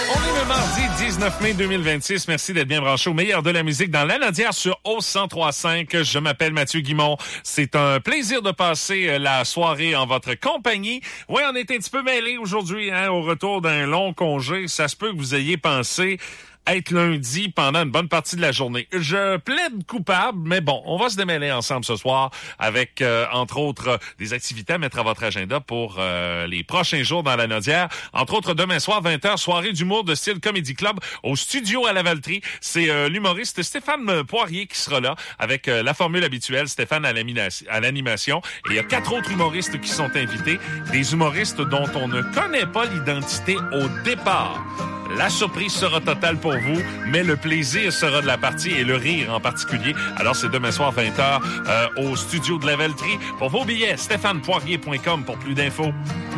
On est le mardi 19 mai 2026. Merci d'être bien branché au meilleur de la musique dans l'Anaudière sur O103.5. Je m'appelle Mathieu Guimond. C'est un plaisir de passer la soirée en votre compagnie. Oui, on est un petit peu mêlés aujourd'hui, au retour d'un long congé. Ça se peut que vous ayez pensé être lundi pendant une bonne partie de la journée. Je plaide coupable, mais bon, on va se démêler ensemble ce soir avec, entre autres, des activités à mettre à votre agenda pour les prochains jours dans l'Anaudière. Entre autres, demain soir, 20h, soirée d'humour de style Comedy Club au studio à la Valtrie. C'est l'humoriste Stéphane Poirier qui sera là avec la formule habituelle, Stéphane à l'animation. Et il y a 4 autres humoristes qui sont invités, des humoristes dont on ne connaît pas l'identité au départ. La surprise sera totale pour vous, mais le plaisir sera de la partie et le rire en particulier. Alors, c'est demain soir, 20h, au studio de la Valtrie. Pour vos billets, stéphanepoirier.com pour plus d'infos.